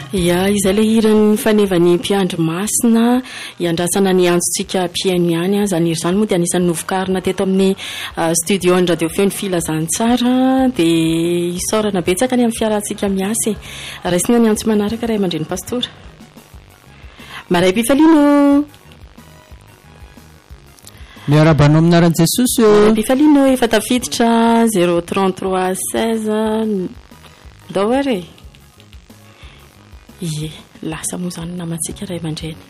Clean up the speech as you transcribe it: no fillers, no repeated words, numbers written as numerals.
ia izay le hirany fanevany mpiandry masina iandrasana ny antsontsika mpiaino ihany a zany iry zany moa dia anisan'ny novokarina teto amin'ny studio ny radio feo ny filazantsara dia isaorana betsaka ny amin'ny fiarantsika miasy raisina ny antso manaraka ray aman-dreny pastora maray mpifalino miarabanao aminaran'i Jesosy eo mpifalino efa tafiditra 033 16 dao ary ie lasa moa zany namantsika ray aman-dreny